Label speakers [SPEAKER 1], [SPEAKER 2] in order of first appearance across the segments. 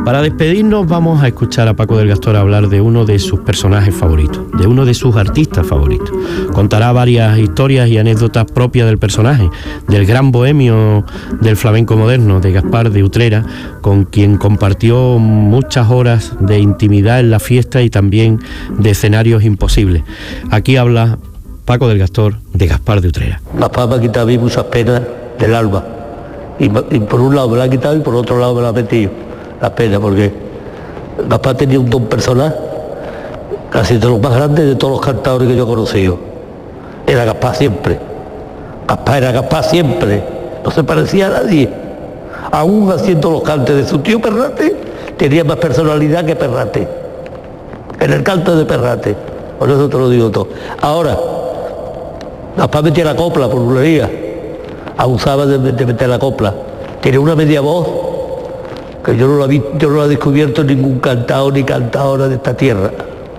[SPEAKER 1] Para despedirnos vamos a escuchar a Paco del Gastor hablar de uno de sus personajes favoritos, de uno de sus artistas favoritos. Contará varias historias y anécdotas propias del personaje, del gran bohemio del flamenco moderno, de Gaspar de Utrera, con quien compartió muchas horas de intimidad en la fiesta y también de escenarios imposibles. Aquí habla Paco del Gastor de Gaspar de Utrera.
[SPEAKER 2] Gaspar me ha quitado a mí muchas penas del alma. Y por un lado me la ha quitado y por otro lado me la ha metido. La pena, porque Gaspar tenía un don personal, casi de los más grandes de todos los cantadores que yo he conocido. Era Gaspar siempre. Gaspar era Gaspar siempre. No se parecía a nadie. Aún haciendo los cantes de su tío Perrate, tenía más personalidad que Perrate. En el cante de Perrate. Por eso te lo digo todo. Ahora, Gaspar metía la copla por bulería. Abusaba de meter la copla. Tenía una media voz que yo no lo he descubierto en ningún cantador ni cantadora de esta tierra.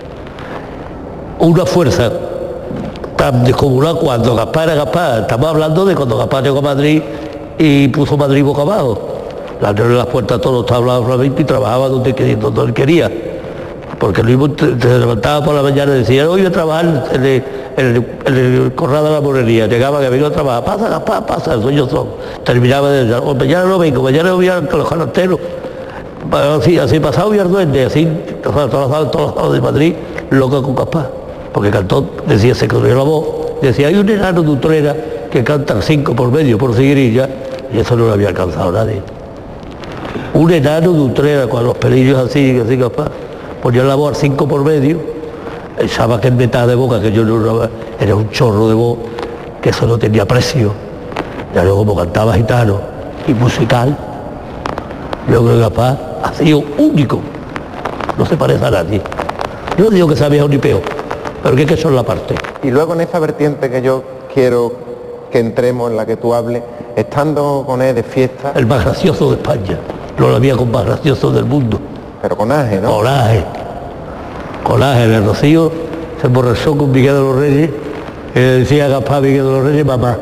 [SPEAKER 2] Una fuerza tan descomunal cuando Gaspar era Gaspar. Estamos hablando de cuando Gaspar llegó a Madrid y puso Madrid boca abajo. Le abrió las puertas a todos los tablados flamencos y trabajaba donde él quería. Porque Luis se levantaba por la mañana y decía, hoy voy a trabajar en el corral de la morería. Llegaba que vengo a trabajar, pasa Gaspar, pasa, el sueño son. Terminaba de decir, mañana no vengo, mañana voy a los jalateros. Así pasado y al duende, así, todos los sábados de Madrid, loca con Gaspar. Porque cantó, decía, se corrió la voz, decía, hay un enano de Utrera que canta 5 por medio por seguirilla, y eso no lo había alcanzado nadie. Un enano de Utrera con los pelillos así Gaspar, ponía la voz al 5 por medio, echaba que en mitad de boca, que yo no era un chorro de voz, que eso no tenía precio. Ya luego como cantaba gitano y musical, yo creo que Gaspar ha sido único, no se parece a nadie. Yo no digo que sea mejor ni peor, pero que eso es la parte.
[SPEAKER 3] Y luego en esa vertiente que yo quiero que entremos, en la que tú hables, estando con él de fiesta...
[SPEAKER 2] El más gracioso de España, no lo había con más gracioso del mundo.
[SPEAKER 3] Pero conaje, ¿no?
[SPEAKER 2] Conaje, el Rocío se emborrachó con Miguel de los Reyes, y le decía a Gaspar Miguel de los Reyes, mamá.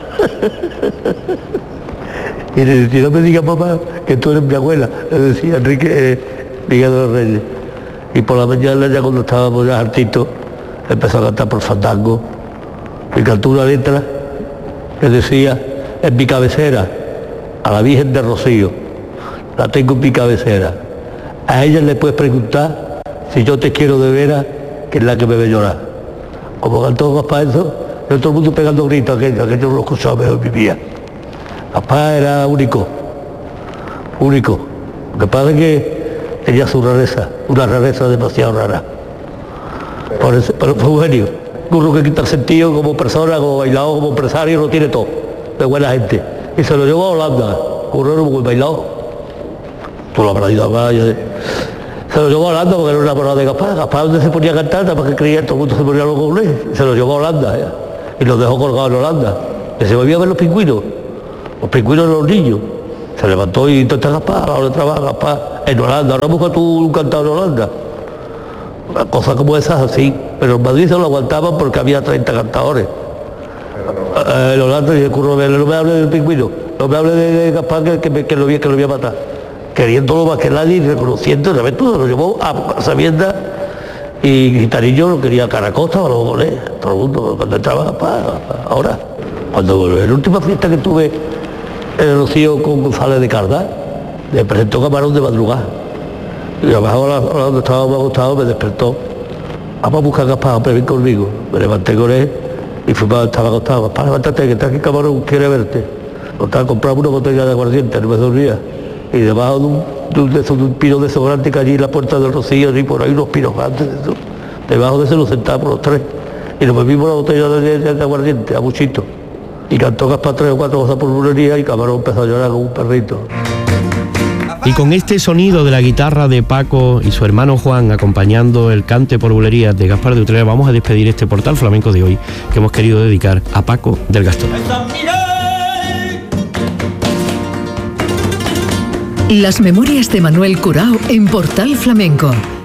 [SPEAKER 2] Y le decía, no me digas mamá, que tú eres mi abuela, le decía Enrique Miguel de los Reyes. Y por la mañana, ya cuando estábamos ya hartitos, empezó a cantar por fandango, y cantó una letra que decía, en mi cabecera, a la Virgen de Rocío, la tengo en mi cabecera. A ella le puedes preguntar si yo te quiero de veras, que es la que me ve llorar. Como cantó Gaspar eso, todo el mundo pegando gritos, que yo no lo escuchaba mejor en mi vida. Gaspar era único. Lo que pasa es que tenía su rareza, una rareza demasiado rara. Pero fue un genio. Uno que quita el sentido como persona, como bailador, como empresario, lo tiene todo, de buena gente. Y se lo llevó a Holanda, uno era muy bailador. Tú lo habrás ido a más. Se lo llevó a Holanda porque era una enamorado de Gaspar. Gaspar donde se ponía a cantar, para que creía, todo el mundo se ponía loco con él. Se lo llevó a Holanda, y lo dejó colgado en Holanda. Y se volvió a ver los pingüinos de los niños. Se levantó y intentó Gaspar, ahora trabaja Gaspar en Holanda. Ahora busca tú un cantador en Holanda. Cosas como esas así. Pero en Madrid se lo aguantaban porque había 30 cantadores. En Holanda y el curro, no me hable del pingüino, no me hable de Gaspar que lo voy a matar. Queriéndolo más que nadie y reconociendo, ¿sabes? Todo lo llevó a Sabienda y Gitanillo lo quería a Caracosta o lo con él, todo el mundo, cuando entraba Gaspar. Ahora, cuando en la última fiesta que tuve en el Rocío con González de Cardá, me presentó Camarón de madrugada. Y abajo donde estaba más acostado me despertó. Vamos a buscar a Gaspar, hombre, ven conmigo. Me levanté con él y estaba acostado. Gaspar, levántate, que está aquí Camarón, quiere verte. Nos estaba comprando una botella de aguardiente, no me dormía. Y debajo de un pino de esos grandes que allí en la puerta del Rocío, y por ahí unos pinos grandes de eso. Debajo de ese nos sentábamos los tres. Y nos bebimos la botella de aguardiente, a muchito. Y cantó Gaspar 3 o 4 cosas por bulería y Camarón empezó a llorar como un perrito.
[SPEAKER 1] Y con este sonido de la guitarra de Paco y su hermano Juan acompañando el cante por bulerías de Gaspar de Utrera, vamos a despedir este portal flamenco de hoy que hemos querido dedicar a Paco del Gastor.
[SPEAKER 4] Las memorias de Manuel Curao en Portal Flamenco.